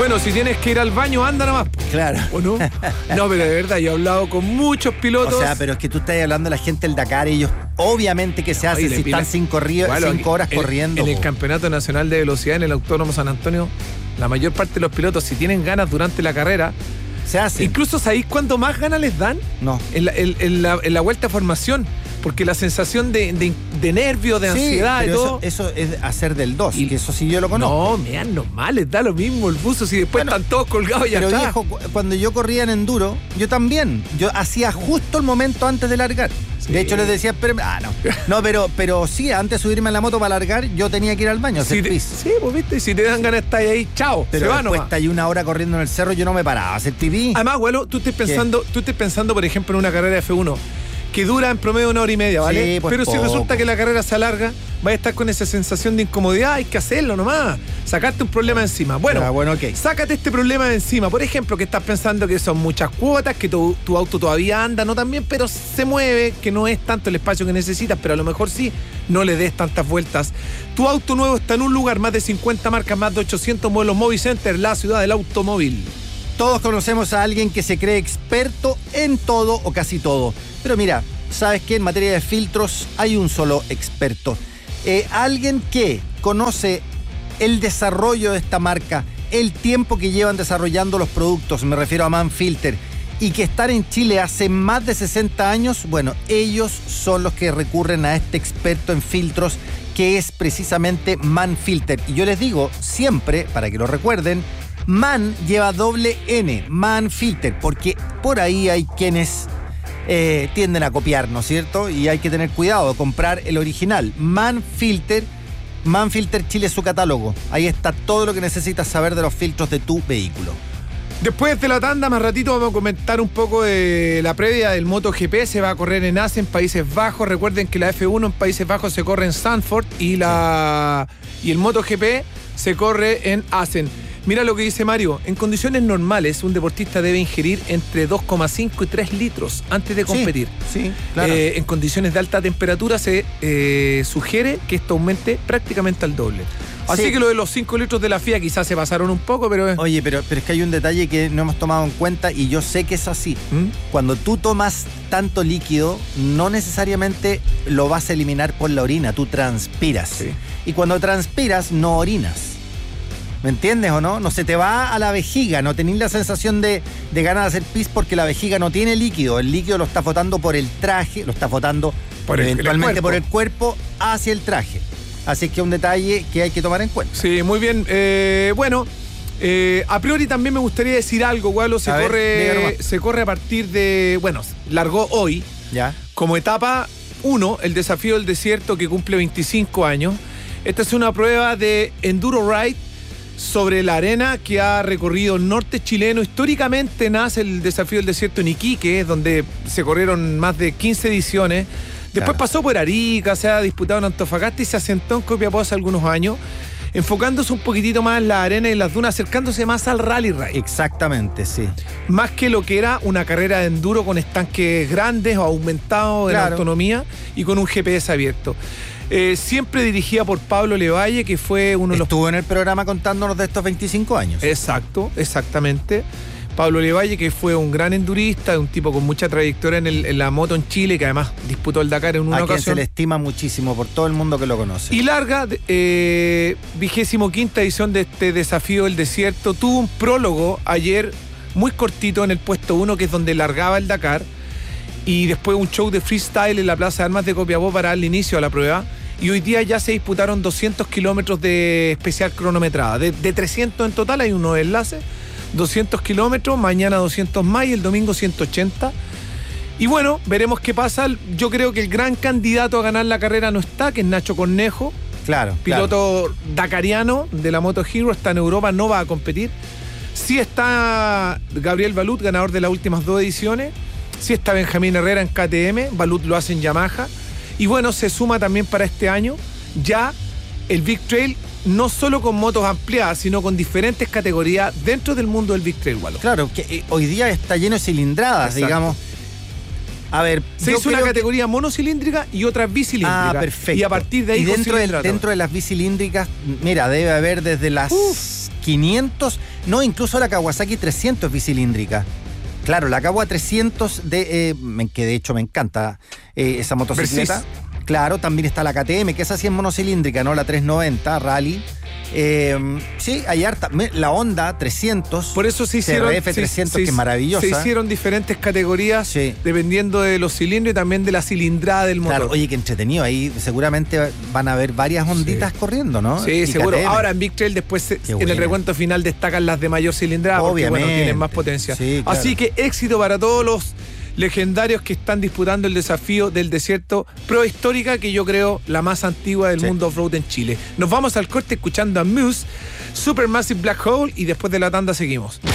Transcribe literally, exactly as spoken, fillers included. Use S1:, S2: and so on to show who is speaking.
S1: Bueno, si tienes que ir al baño, anda nomás.
S2: Claro.
S1: ¿O no? No, pero de verdad, yo he hablado con muchos pilotos.
S2: O sea, pero es que tú estás hablando de la gente del Dakar, ellos obviamente que se hace
S1: Oye,
S2: si
S1: pila...
S2: están cinco, río,
S1: bueno,
S2: cinco horas
S1: en,
S2: corriendo.
S1: En el Campeonato Nacional de Velocidad, en el Autódromo San Antonio, la mayor parte de los pilotos, si tienen ganas durante la carrera,
S2: se hace.
S1: Incluso, ¿sabéis cuánto más ganas les dan?
S2: No.
S1: En la, en, en la, en la vuelta de formación. Porque la sensación de, de, de nervio, de
S2: sí,
S1: ansiedad y todo.
S2: Eso, eso es hacer del dos, y que eso sí yo lo conozco.
S1: No, me dan normal, les da lo mismo el buzo si después bueno, están todos colgados y ya
S2: pero
S1: está.
S2: viejo, cuando yo corría en enduro, yo también. Yo hacía justo el momento antes de largar. Sí. De hecho, les decía, pero, ah, no. No, pero, pero sí, antes de subirme en la moto para largar, yo tenía que ir al baño a hacer
S1: si
S2: pis.
S1: Sí, pues viste, si te dan ganas de estar ahí, chao.
S2: Pero
S1: se va
S2: después
S1: nomás.
S2: está ahí una hora corriendo en el cerro, yo no me paraba a hacer pipí.
S1: Además, bueno, tú estés pensando, tú estés pensando, por ejemplo, en una carrera de F uno que dura en promedio una hora y media, ¿vale?
S2: Sí, pues
S1: pero
S2: poco.
S1: Si resulta que la carrera se alarga, vas a estar con esa sensación de incomodidad, hay que hacerlo nomás, sacarte un problema encima. Bueno,
S2: ah, bueno okay.
S1: sácate este problema de encima. Por ejemplo, que estás pensando que son muchas cuotas, que tu, tu auto todavía anda, no tan bien, pero se mueve, que no es tanto el espacio que necesitas, pero a lo mejor sí, no le des tantas vueltas. Tu auto nuevo está en un lugar, más de cincuenta marcas, más de ochocientos modelos Movicenter, la ciudad del automóvil.
S2: Todos conocemos a alguien que se cree experto en todo o casi todo. Pero mira, ¿sabes qué? En materia de filtros hay un solo experto. Eh, alguien que conoce el desarrollo de esta marca, el tiempo que llevan desarrollando los productos, me refiero a Manfilter, y que están en Chile hace más de sesenta años, bueno, ellos son los que recurren a este experto en filtros, que es precisamente Manfilter. Y yo les digo siempre, para que lo recuerden, Man lleva doble N, Manfilter, porque por ahí hay quienes eh, tienden a copiar, ¿no es cierto? Y hay que tener cuidado, comprar el original. Manfilter, Manfilter Chile es su catálogo. Ahí está todo lo que necesitas saber de los filtros de tu vehículo.
S1: Después de la tanda, más ratito vamos a comentar un poco de la previa del MotoGP. Se va a correr en Assen, Países Bajos. Recuerden que la F uno en Países Bajos se corre en Zandvoort y, la, y el MotoGP se corre en Assen. Mira lo que dice Mario. En condiciones normales, un deportista debe ingerir entre dos coma cinco y tres litros antes de competir.
S2: Sí, sí, claro.
S1: Eh, en condiciones de alta temperatura se eh, sugiere que esto aumente prácticamente al doble. Así sí. que lo de los cinco litros de la F I A quizás se pasaron un poco, pero...
S2: Oye, pero, pero es que hay un detalle que no hemos tomado en cuenta y yo sé que es así. ¿Mm? Cuando tú tomas tanto líquido, no necesariamente lo vas a eliminar por la orina, tú transpiras. Sí. Y cuando transpiras, no orinas. ¿Me entiendes o no? No se te va a la vejiga, no tenés la sensación de, de ganas de hacer pis porque la vejiga no tiene líquido. El líquido lo está botando por el traje, lo está botando por el, eventualmente el por el cuerpo hacia el traje. Así que es un detalle que hay que tomar en cuenta.
S1: Sí, muy bien. Eh, bueno, eh, a priori también me gustaría decir algo, Gualo. Se, corre, se corre a partir de... Bueno, largó hoy.
S2: Ya.
S1: Como etapa uno, el desafío del desierto que cumple veinticinco años. Esta es una prueba de Enduro Ride sobre la arena que ha recorrido el norte chileno. Históricamente nace el desafío del desierto en Iquique, donde se corrieron más de quince ediciones. Después claro. pasó por Arica, se ha disputado en Antofagasta y se asentó en Copiapó hace algunos años, enfocándose un poquitito más en la arena y en las dunas, acercándose más al rally ride.
S2: Exactamente, sí.
S1: Más que lo que era una carrera de enduro con estanques grandes o aumentados en claro. autonomía y con un G P S abierto. Eh, siempre dirigida por Pablo Levalle, que fue uno de los...
S2: Estuvo en el programa contándonos de estos veinticinco años.
S1: Exacto, exactamente. Pablo Levalle, que fue un gran endurista, un tipo con mucha trayectoria en, el, en la moto en Chile, que además disputó el Dakar en una
S2: a
S1: ocasión.
S2: A quien se le estima muchísimo por todo el mundo que lo conoce.
S1: Y larga, eh, vigésimo quinta edición de este desafío del desierto. Tuvo un prólogo ayer muy cortito en el puesto uno, que es donde largaba el Dakar. Y después un show de freestyle en la Plaza de Armas de Copiapó para darle inicio a la prueba. Y hoy día ya se disputaron doscientos kilómetros de especial cronometrada. De, de trescientos en total, hay unos enlaces. doscientos kilómetros, mañana doscientos más y el domingo ciento ochenta. Y bueno, veremos qué pasa. Yo creo que el gran candidato a ganar la carrera no está, que es Nacho Cornejo.
S2: Claro.
S1: Piloto
S2: claro.
S1: dakariano de la Moto Hero, está en Europa, no va a competir. Sí está Gabriel Balut, ganador de las últimas dos ediciones. Sí está Benjamín Herrera en K T M, Balut lo hace en Yamaha. Y bueno, se suma también para este año ya el Big Trail, no solo con motos ampliadas, sino con diferentes categorías dentro del mundo del Big Trail, Gualo.
S2: Claro, que eh, hoy día está lleno de cilindradas, exacto. digamos. A ver,
S1: se hizo una categoría que... monocilíndrica y otra bicilíndrica.
S2: Ah, perfecto.
S1: Y a partir de ahí,
S2: y dentro, del, dentro de las bicilíndricas, mira, debe haber desde las Uf. quinientos, no, incluso la Kawasaki trescientos es bicilíndrica. Claro, la Kawa trescientos, de, eh, que de hecho me encanta eh, esa motocicleta.
S1: Versys.
S2: Claro, también está la K T M, que esa sí es monocilíndrica, ¿no? La trescientos noventa Rally. Eh, sí, hay harta. La Honda trescientos.
S1: Por eso se hicieron.
S2: C R F trescientos,
S1: se,
S2: que es maravillosa.
S1: Se hicieron diferentes categorías,
S2: sí,
S1: dependiendo de los cilindros y también de la cilindrada del motor.
S2: Claro, oye, qué entretenido. Ahí seguramente van a haber varias onditas, sí, corriendo, ¿no?
S1: Sí,
S2: y
S1: seguro.
S2: K T M.
S1: Ahora en Big Trail después se, en el recuento final destacan las de mayor cilindrada.
S2: Obviamente.
S1: Porque bueno, tienen más potencia.
S2: Sí, claro.
S1: Así que éxito para todos los legendarios que están disputando el desafío del desierto Prohistórica, que yo creo la más antigua del, sí, mundo off-road en Chile. Nos vamos al corte escuchando a Muse, Supermassive Black Hole, y después de la tanda seguimos.